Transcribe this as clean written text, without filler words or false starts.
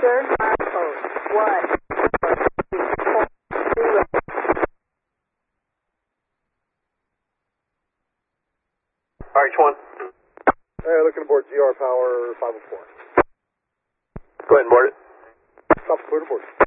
Third milepost, 1. RH1. Hey, looking aboard GR Power 504. Go ahead and board it. Stop, clear to board.